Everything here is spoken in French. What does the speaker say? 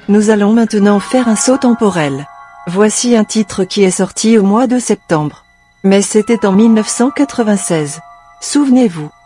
Nous allons maintenant faire un saut temporel. Voici un titre qui est sorti au mois de septembre. Mais c'était en 1996. Souvenez-vous.